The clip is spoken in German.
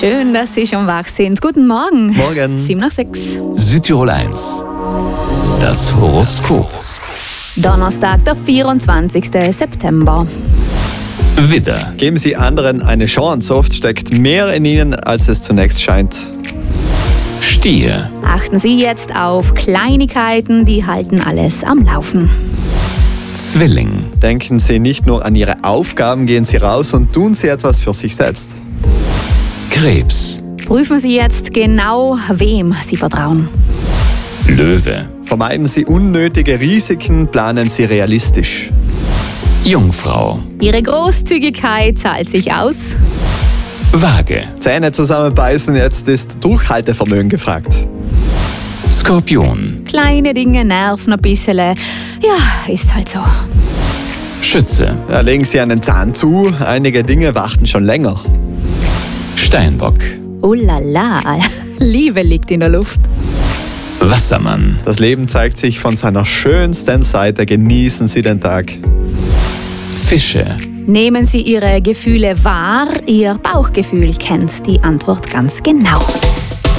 Schön, dass Sie schon wach sind. Guten Morgen. Morgen. 7:06. Südtirol 1. Das Horoskop. Donnerstag, der 24. September. Widder. Geben Sie anderen eine Chance. Oft steckt mehr in ihnen, als es zunächst scheint. Stier. Achten Sie jetzt auf Kleinigkeiten, die halten alles am Laufen. Zwilling. Denken Sie nicht nur an Ihre Aufgaben, gehen Sie raus und tun Sie etwas für sich selbst. Krebs. Prüfen Sie jetzt genau, wem Sie vertrauen. Löwe. Vermeiden Sie unnötige Risiken, planen Sie realistisch. Jungfrau. Ihre Großzügigkeit zahlt sich aus. Waage. Zähne zusammenbeißen, jetzt ist Durchhaltevermögen gefragt. Skorpion. Kleine Dinge nerven ein bisschen. Ja, ist halt so. Schütze. Ja, legen Sie einen Zahn zu, einige Dinge warten schon länger. Steinbock. Oh la la, Liebe liegt in der Luft. Wassermann. Das Leben zeigt sich von seiner schönsten Seite, genießen Sie den Tag. Fische. Nehmen Sie Ihre Gefühle wahr. Ihr Bauchgefühl kennt die Antwort ganz genau.